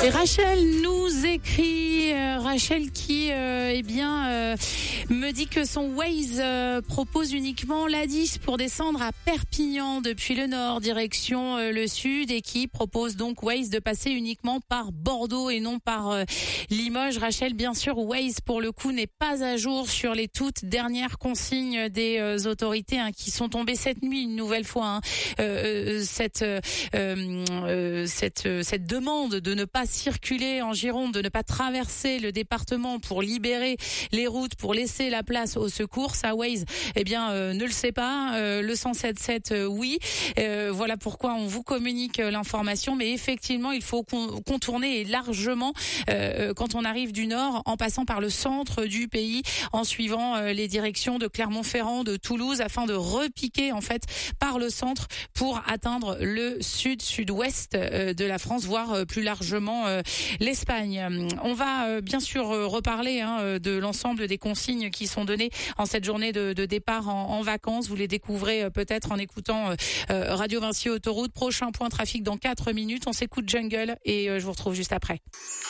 Et Rachel nous écrit, Rachel qui me dit que son Waze propose uniquement l'A10 pour descendre à Perpignan depuis le nord direction le sud, et qui propose donc Waze de passer uniquement par Bordeaux et non par Limoges. Rachel, bien sûr, Waze pour le coup n'est pas à jour sur les toutes dernières consignes des autorités qui sont tombées cette nuit une nouvelle fois. Cette demande de ne pas circuler en Gironde, de ne pas traverser le département pour libérer les routes, pour laisser la place au secours. Ça, Waze, ne le sait pas. Le 177, oui. Voilà pourquoi on vous communique l'information. Mais effectivement, il faut contourner largement quand on arrive du nord, en passant par le centre du pays, en suivant les directions de Clermont-Ferrand, de Toulouse, afin de repiquer en fait par le centre pour atteindre le sud-sud-ouest de la France, voire plus largement l'Espagne. On va bien sûr reparler de l'ensemble des consignes qui sont données en cette journée de départ en vacances. Vous les découvrez peut-être en écoutant Radio Vinci Autoroute. Prochain point trafic dans 4 minutes. On s'écoute Jungle et je vous retrouve juste après.